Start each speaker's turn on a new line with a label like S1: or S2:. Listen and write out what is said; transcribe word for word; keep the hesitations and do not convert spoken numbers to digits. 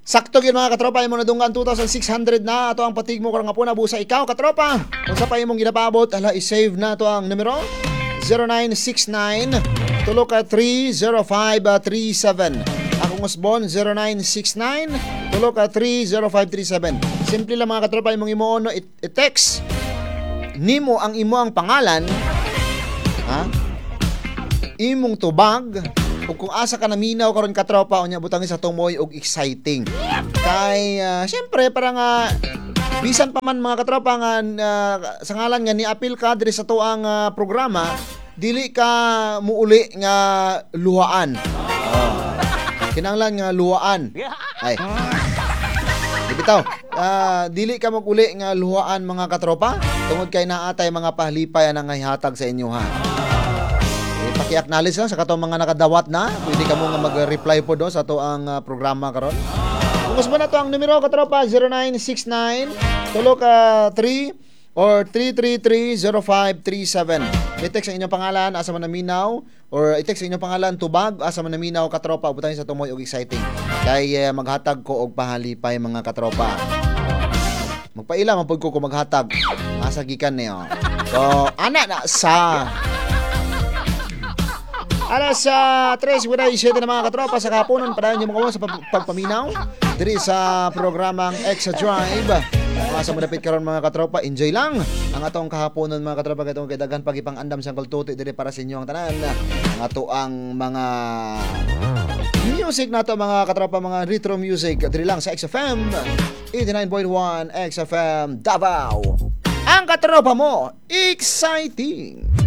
S1: Sakto yun mga katropa, imong nadunggan two thousand six hundred na ato ang patig mo karang nga po na busa ikaw katropa. Kung sa pa imong ginapabot, hala i-save na to ang numero zero nine six nine tulo ka three zero five three seven. Akong usbon zero nine six nine tulo ka three zero five three seven. Simple lang mga katropa, imong imo no i-text nimo ang imo ang pangalan, ha? Imong tubag o kung asa ka naminaw karon katropa unya butang sa tumoy og exciting. Kay uh, syempre para nga bisan pa man mga katropa nga uh, sa ngalan nga ni apil ka diri sa tuang uh, programa, dili ka muuli nga luhaan. Oh. Kinahanglan nga luhaan. Ay. Bitaw, uh, dili ka maguli nga luhaan mga katropa tungod kay naatay mga pahlipay ang hihatag sa inyo ha. Paki-acknowledge lang sa katong mga nakadawat na. Pwede ka mo nga mag-reply po do sa to ang uh, programa karon. Kung gusto mo na to ang numero katropa zero nine six nine tulo ka three or three three three zero five three seven. I-text ang inyong pangalan asa man naminaw or i-text ang inyong pangalan tubag asa man naminaw katropa butang sa tumoy og exciting. Kay uh, maghatag ko og pahalipay mga katropa. Magpaila man pud ko kung maghatag. Asa gikan niyo. So, ana na sa alas sa uh, tres wala isyete na mga katropa sa kapunon para nyo mga sa pagpaminaw diri sa programang Extra Drive. Mga sa madapit karon mga katropa, enjoy lang ang atong kahaponon mga katropa katong kay daghan pagipang andam sa kultuti diri para sa inyo ang tanan. Ang ato ang mga music nato mga katropa, mga retro music diri lang sa X F M eighty-nine point one X F M Davao. Ang katropa mo, exciting.